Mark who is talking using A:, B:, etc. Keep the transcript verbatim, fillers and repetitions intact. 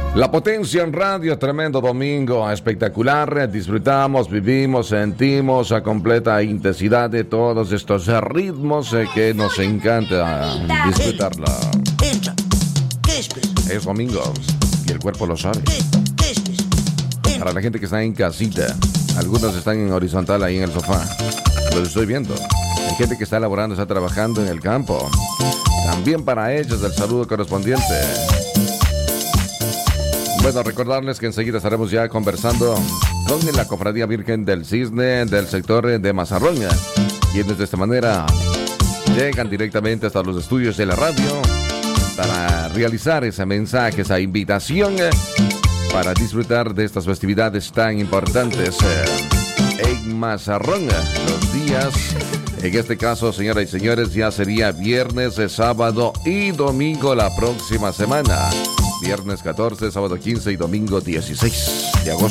A: La Potencia en Radio, tremendo domingo, espectacular. Disfrutamos, vivimos, sentimos a completa intensidad de todos estos ritmos eh, que nos encanta disfrutarlo. Es domingo y el cuerpo lo sabe. Para la gente que está en casita, algunos están en horizontal ahí en el sofá. Los estoy viendo. Hay gente que está laborando, está trabajando en el campo. También para ellos el saludo correspondiente. Bueno, recordarles que enseguida estaremos ya conversando con la Cofradía Virgen del Cisne del sector de Mazarrón, quienes de esta manera llegan directamente hasta los estudios de la radio para realizar ese mensaje, esa invitación para disfrutar de estas festividades tan importantes en Mazarrón. Los días, en este caso, señoras y señores, ya sería viernes, sábado y domingo la próxima semana. Viernes catorce, sábado quince y domingo dieciséis de agosto.